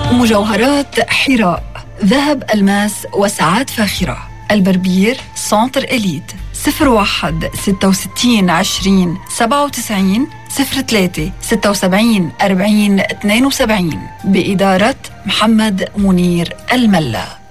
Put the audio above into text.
مجوهرات حراء، ذهب، ألماس وساعات فاخرة. البربير سنتر إليت 01 66 20 97 03 76 40 72 بإدارة محمد منير الملا.